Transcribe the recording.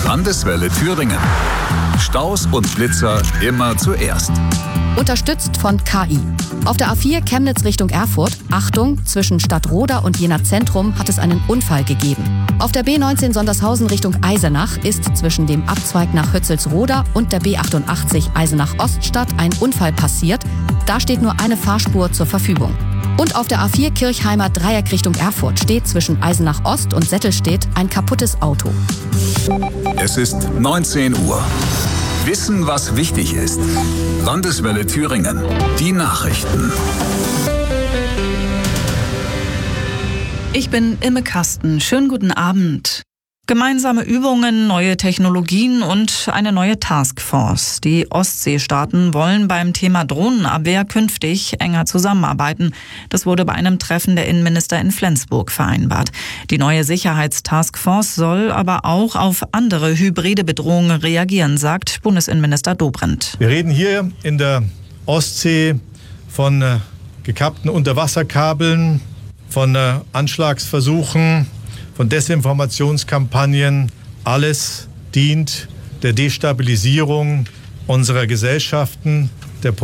Landeswelle Thüringen. Staus und Blitzer immer zuerst. Unterstützt von KI. Auf der A4 Chemnitz Richtung Erfurt, Achtung, zwischen Stadtroda und Jena Zentrum hat es einen Unfall gegeben. Auf der B19 Sondershausen Richtung Eisenach ist zwischen dem Abzweig nach Hötzelsroda und der B88 Eisenach Oststadt ein Unfall passiert. Da steht nur eine Fahrspur zur Verfügung. Und auf der A4 Kirchheimer Dreieck Richtung Erfurt steht zwischen Eisenach Ost und Settelstedt ein kaputtes Auto. Es ist 19 Uhr. Wissen, was wichtig ist. Landeswelle Thüringen. Die Nachrichten. Ich bin Imme Kasten. Schönen guten Abend. Gemeinsame Übungen, neue Technologien und eine neue Taskforce. Die Ostseestaaten wollen beim Thema Drohnenabwehr künftig enger zusammenarbeiten. Das wurde bei einem Treffen der Innenminister in Flensburg vereinbart. Die neue Sicherheitstaskforce soll aber auch auf andere hybride Bedrohungen reagieren, sagt Bundesinnenminister Dobrindt. Wir reden hier in der Ostsee von gekappten Unterwasserkabeln, von Anschlagsversuchen, von Desinformationskampagnen. Alles dient der Destabilisierung unserer Gesellschaften